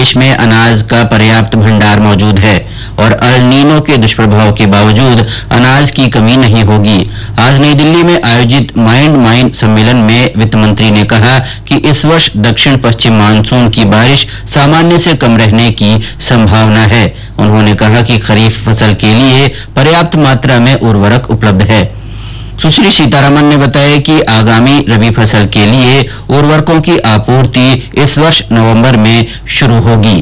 देश में अनाज का पर्याप्त भंडार मौजूद है और अल नीनो के दुष्प्रभाव के बावजूद अनाज की कमी नहीं होगी। आज नई दिल्ली में आयोजित माइंड सम्मेलन में वित्त मंत्री ने कहा कि इस वर्ष दक्षिण पश्चिम मानसून की बारिश सामान्य से कम रहने की संभावना है। उन्होंने कहा कि खरीफ फसल के लिए पर्याप्त मात्रा में उर्वरक उपलब्ध है। सुश्री सीतारामन ने बताया कि आगामी रबी फसल के लिए उर्वरकों की आपूर्ति इस वर्ष नवंबर में शुरू होगी।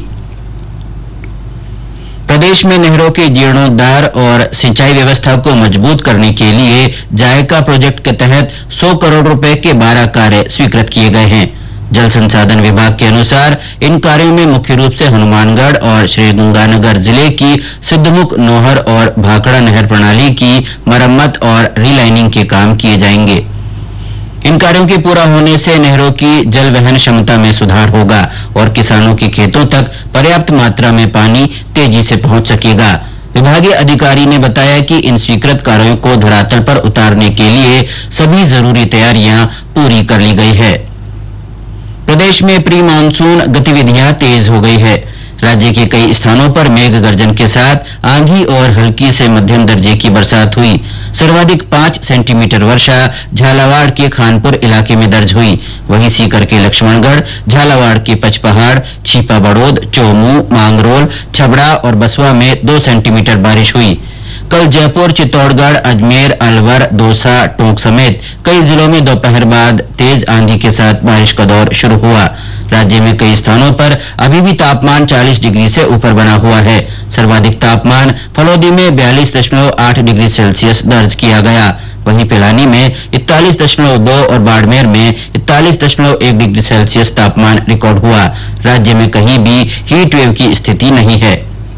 प्रदेश में नहरों के जीर्णोद्धार और सिंचाई व्यवस्था को मजबूत करने के लिए जायका प्रोजेक्ट के तहत 100 करोड़ रुपए के 12 कार्य स्वीकृत किए गए हैं। जल संसाधन विभाग के अनुसार इन कार्यों में मुख्य रूप से हनुमानगढ़ और श्रीगंगानगर जिले की सिद्धमुख, नोहर और भाखड़ा नहर प्रणाली की मरम्मत और रीलाइनिंग के काम किए जाएंगे। इन कार्यों के पूरा होने से नहरों की जल वहन क्षमता में सुधार होगा और किसानों के खेतों तक पर्याप्त मात्रा में पानी तेजी से पहुंच सकेगा। विभागीय अधिकारी ने बताया कि इन स्वीकृत कार्यों को धरातल पर उतारने के लिए सभी जरूरी तैयारियां पूरी कर ली गई है। प्रदेश में प्री मानसून गतिविधियां तेज हो गई है। राज्य के कई स्थानों पर मेघ गर्जन के साथ आंधी और हल्की से मध्यम दर्जे की बरसात हुई। सर्वाधिक 5 सेंटीमीटर वर्षा झालावाड़ के खानपुर इलाके में दर्ज हुई। वहीं सीकर के लक्ष्मणगढ़, झालावाड़ के पचपहाड़, छीपा बड़ौद, चोमू, मांगरोल, छबड़ा और बसवा में 2 सेंटीमीटर बारिश हुई। कल जयपुर, चित्तौड़गढ़, अजमेर, अलवर, दौसा, टोंक समेत कई जिलों में दोपहर बाद तेज आंधी के साथ बारिश का दौर शुरू हुआ। राज्य में कई स्थानों पर अभी भी तापमान 40 डिग्री से ऊपर बना हुआ है। सर्वाधिक तापमान फलोदी में 42.8 डिग्री सेल्सियस दर्ज किया गया। वहीं पिलानी में 41.2 और बाड़मेर में 41.1 डिग्री सेल्सियस तापमान रिकॉर्ड हुआ। राज्य में कहीं भी हीट वेव की स्थिति नहीं है।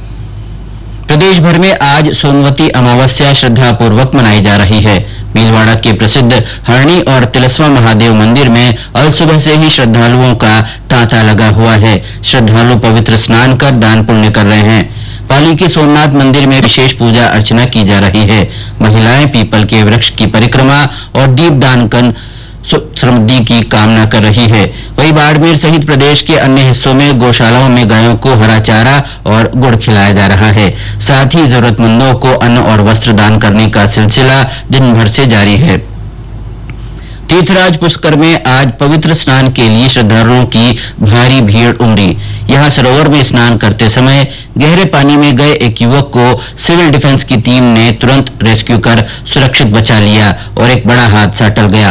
प्रदेश भर में आज सोमवती अमावस्या श्रद्धापूर्वक मनाई जा रही है। भीलवाड़ा के प्रसिद्ध हरणी और तिलस्वा महादेव मंदिर में अल सुबह से ही श्रद्धालुओं का तांता लगा हुआ है। श्रद्धालु पवित्र स्नान कर दान पुण्य कर रहे हैं। पाली के सोमनाथ मंदिर में विशेष पूजा अर्चना की जा रही है। महिलाएं पीपल के वृक्ष की परिक्रमा और दीपदान कर समृद्धि की कामना कर रही है। वहीं बाड़मेर सहित प्रदेश के अन्य हिस्सों में गौशालाओं में गायों को हरा चारा और गुड़ खिलाया जा रहा है। साथ ही जरूरतमंदों को अन्न और वस्त्र दान करने का सिलसिला दिन भर से जारी है। तीर्थराज पुष्कर में आज पवित्र स्नान के लिए श्रद्धालुओं की भारी भीड़ उमड़ी। यहां सरोवर में स्नान करते समय गहरे पानी में गए एक युवक को सिविल डिफेंस की टीम ने तुरंत रेस्क्यू कर सुरक्षित बचा लिया और एक बड़ा हादसा टल गया।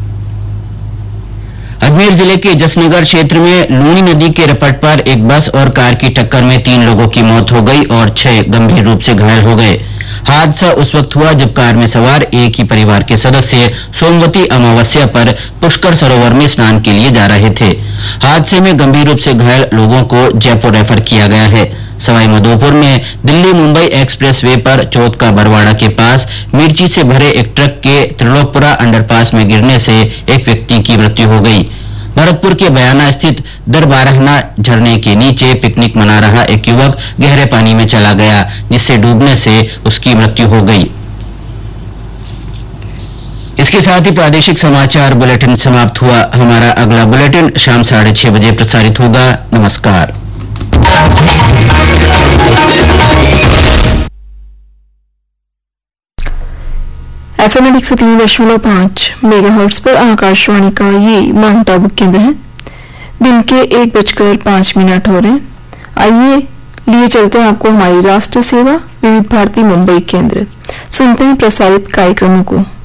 अजमेर जिले के जसनगर क्षेत्र में लूनी नदी के रपट पर एक बस और कार की टक्कर में 3 लोगों की मौत हो गई और 6 गंभीर रूप से घायल हो गए। हादसा उस वक्त हुआ जब कार में सवार एक ही परिवार के सदस्य सोमवती अमावस्या पर पुष्कर सरोवर में स्नान के लिए जा रहे थे। हादसे में गंभीर रूप से घायल लोगों को जयपुर रेफर किया गया है। सवाई माधोपुर में दिल्ली मुंबई एक्सप्रेस वे पर चौथ का बरवाड़ा के पास मिर्ची से भरे एक ट्रक के त्रिलोकपुरा अंडरपास में गिरने से एक व्यक्ति की मृत्यु हो गई। भरतपुर के बयाना स्थित दरबारहना झरने के नीचे पिकनिक मना रहा एक युवक गहरे पानी में चला गया, जिससे डूबने से उसकी मृत्यु हो गई। इसके साथ ही प्रादेशिक समाचार बुलेटिन समाप्त हुआ। हमारा अगला बुलेटिन शाम 6:30 बजे प्रसारित होगा। नमस्कार। FM 103.5 मेगाहर्ट्ज पर आकाशवाणी का ये माउंट आबू केंद्र है। दिन के 1:05 हो रहे हैं। आइए लिए चलते हैं आपको हमारी राष्ट्र सेवा विविध भारती मुंबई केंद्र। सुनते हैं प्रसारित कार्यक्रमों को।